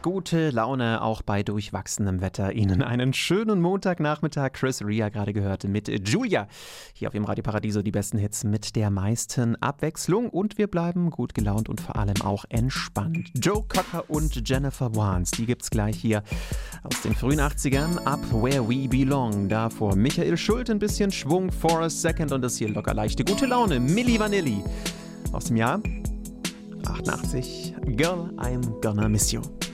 gute Laune auch bei durchwachsenem Wetter. Ihnen einen schönen Montagnachmittag. Chris Rea gerade gehört mit Julia. Hier auf dem Radio Paradiso die besten Hits mit der meisten Abwechslung. Und wir bleiben gut gelaunt und vor allem auch entspannt. Joe Cocker und Jennifer Warnes, die gibt's gleich hier aus den frühen 80ern. Up Where We Belong. Davor Michael Schult, ein bisschen Schwung, For a Second und das hier locker leichte gute Laune. Milli Vanilli aus dem Jahr 88. Girl, I'm gonna miss you.